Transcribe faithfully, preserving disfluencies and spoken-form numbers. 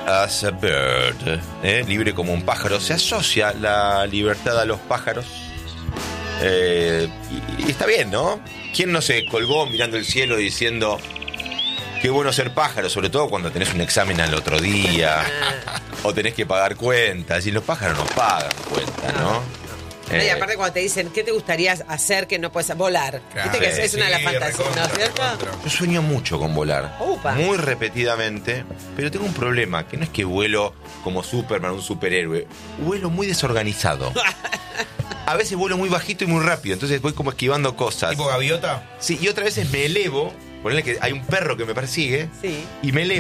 as a bird, ¿eh? Libre como un pájaro. Se asocia la libertad a los pájaros. Eh, y, y está bien, ¿no? ¿Quién no se colgó mirando el cielo diciendo qué bueno ser pájaro, sobre todo cuando tenés un examen al otro día o tenés que pagar cuentas? Y los pájaros no pagan cuentas, ¿no? No, y aparte cuando te dicen, ¿qué te gustaría hacer que no puedes volar? Claro, Viste que sí, es una de las sí, fantasías, ¿no recontra, es cierto? recontra. Yo sueño mucho con volar. Upa. Muy repetidamente. Pero tengo un problema, que no es que vuelo como Superman, un superhéroe. Vuelo muy desorganizado. A veces vuelo muy bajito y muy rápido. Entonces voy como esquivando cosas. ¿Tipo gaviota? Sí, y otras veces me elevo. Ponele que hay un perro que me persigue. Sí. Y me elevo.